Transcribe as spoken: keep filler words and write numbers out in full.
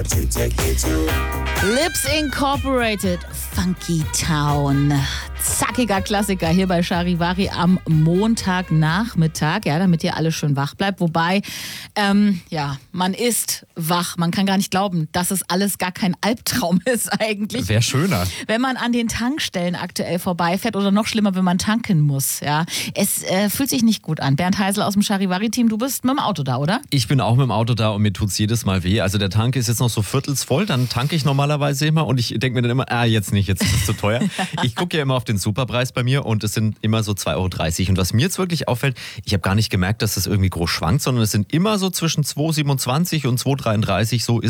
Lips Incorporated, Funky Town. Zackiger Klassiker hier bei Charivari am Montagnachmittag, ja, damit ihr alle schön wach bleibt. Wobei, ähm, ja, man ist wach. Man kann gar nicht glauben, dass es alles gar kein Albtraum ist eigentlich. Wäre schöner. Wenn man an den Tankstellen aktuell vorbeifährt oder noch schlimmer, wenn man tanken muss, ja. Es äh, fühlt sich nicht gut an. Bernd Heisel aus dem Charivari-Team, du bist mit dem Auto da, oder? Ich bin auch mit dem Auto da und mir tut's jedes Mal weh. Also der Tank ist jetzt noch so viertels voll, dann tanke ich normalerweise immer und ich denke mir dann immer, ah, jetzt nicht, jetzt ist es zu teuer. Ich gucke ja immer auf den Superpreis bei mir und es sind immer so zwei Euro dreißig. Und was mir jetzt wirklich auffällt, ich habe gar nicht gemerkt, dass das irgendwie groß schwankt, sondern es sind immer so zwischen zwei Euro siebenundzwanzig und zwei Euro dreiunddreißig, so ist